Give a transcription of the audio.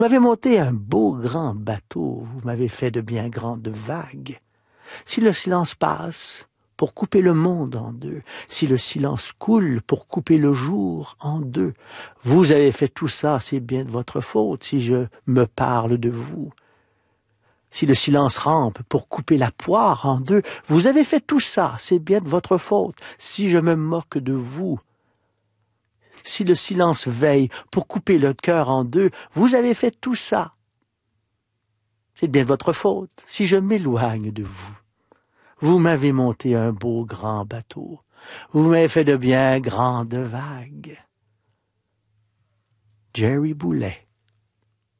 Vous m'avez monté un beau grand bateau, vous m'avez fait de bien grandes vagues. Si le silence passe pour couper le monde en deux, si le silence coule pour couper le jour en deux, vous avez fait tout ça, c'est bien de votre faute si je me parle de vous. Si le silence rampe pour couper la poire en deux, vous avez fait tout ça, c'est bien de votre faute si je me moque de vous. Si le silence veille pour couper le cœur en deux, vous avez fait tout ça. C'est bien de votre faute si je m'éloigne de vous. Vous m'avez monté un beau grand bateau. Vous m'avez fait de bien grandes vagues. Jerry Boulet.